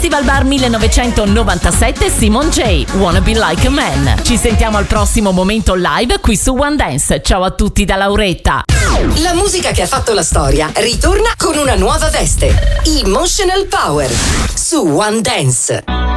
Festival Bar 1997, Simon J, Wanna Be Like a Man. Ci sentiamo al prossimo momento live qui su One Dance. Ciao a tutti da Lauretta. La musica che ha fatto la storia ritorna con una nuova veste. Emotional Power su One Dance.